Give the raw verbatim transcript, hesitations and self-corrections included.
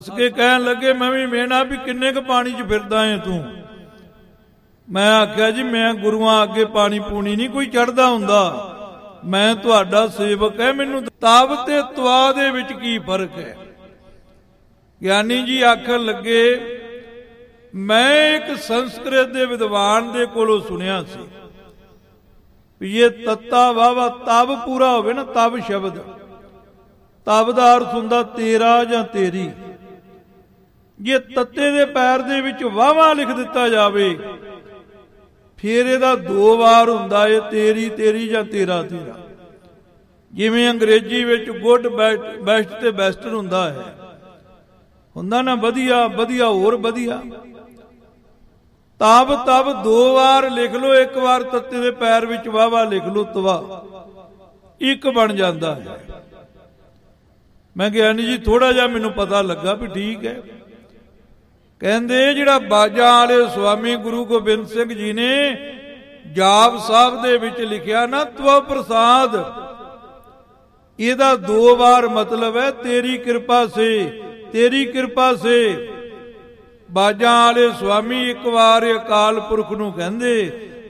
ਹੱਸ ਕੇ ਕਹਿਣ ਲੱਗੇ, ਮੈਂ ਵੀ ਵੇਖਣਾ ਵੀ ਕਿੰਨੇ ਕੁ ਪਾਣੀ 'ਚ ਫਿਰਦਾ ਏ ਤੂੰ। ਮੈਂ ਆਖਿਆ, ਜੀ ਮੈਂ ਗੁਰੂਆਂ ਅੱਗੇ ਪਾਣੀ ਪੂਣੀ ਨਹੀਂ ਕੋਈ ਚੜ੍ਹਦਾ ਹੁੰਦਾ, ਮੈਂ ਤੁਹਾਡਾ ਸੇਵਕ ਹੈ, ਮੈਨੂੰ ਤਾਬ ਤੇ ਤਵਾ ਦੇ ਵਿੱਚ ਕੀ ਫਰਕ ਹੈ। ਗਿਆਨੀ ਜੀ ਆਖਣ ਲੱਗੇ, ਮੈਂ ਇੱਕ ਸੰਸਕ੍ਰਿਤ ਦੇ ਵਿਦਵਾਨ ਦੇ ਕੋਲੋਂ ਸੁਣਿਆ ਸੀ ਵੀ ਇਹ ਤੱਤਾ ਵਾਵਾ ਤਬ ਪੂਰਾ ਹੋਵੇ ਨਾ, ਤਬ ਸ਼ਬਦ, ਤਬ ਦਾ ਅਰਥ ਹੁੰਦਾ ਤੇਰਾ ਜਾਂ ਤੇਰੀ। ਜੇ ਤੱਤੇ ਦੇ ਪੈਰ ਦੇ ਵਿੱਚ ਵਾਵਾ ਲਿਖ ਦਿੱਤਾ ਜਾਵੇ ਫਿਰ ਇਹਦਾ ਦੋ ਵਾਰ ਹੁੰਦਾ ਏ, ਤੇਰੀ ਤੇਰੀ ਜਾਂ ਤੇਰਾ ਤੇਰਾ। ਜਿਵੇਂ ਅੰਗਰੇਜ਼ੀ ਵਿੱਚ ਗੁੱਡ ਬੈਸਟ ਤੇ ਬੈਸਟਰ ਹੁੰਦਾ ਹੈ, ਹੁੰਦਾ ਨਾ ਵਧੀਆ ਵਧੀਆ ਹੋਰ ਵਧੀਆ। ਤਬ ਤਬ ਦੋ ਵਾਰ ਲਿਖ ਲਓ, ਇੱਕ ਵਾਰ ਤੱਤੇ ਦੇ ਪੈਰ ਵਿੱਚ ਵਾਵਾ ਲਿਖ ਲਓ, ਤਵਾ ਇੱਕ ਬਣ ਜਾਂਦਾ ਹੈ। ਮੈਂ ਗਿਆਨੀ ਜੀ ਥੋੜਾ ਜਿਹਾ ਮੈਨੂੰ ਪਤਾ ਲੱਗਾ ਵੀ ਠੀਕ ਹੈ। ਕਹਿੰਦੇ ਜਿਹੜਾ ਬਾਜਾਂ ਵਾਲੇ ਸੁਆਮੀ ਗੁਰੂ ਗੋਬਿੰਦ ਸਿੰਘ ਜੀ ਨੇ ਜਾਪ ਸਾਹਿਬ ਦੇ ਵਿੱਚ ਲਿਖਿਆ ਨਾ, ਤਵ ਪ੍ਰਸਾਦ, ਇਹਦਾ ਦੋ ਵਾਰ ਮਤਲਬ ਹੈ ਤੇਰੀ ਕਿਰਪਾ ਸੇ, ਤੇਰੀ ਕਿਰਪਾ ਸੇ। ਬਾਜਾਂ ਵਾਲੇ ਸੁਆਮੀ ਇੱਕ ਵਾਰ ਅਕਾਲ ਪੁਰਖ ਨੂੰ ਕਹਿੰਦੇ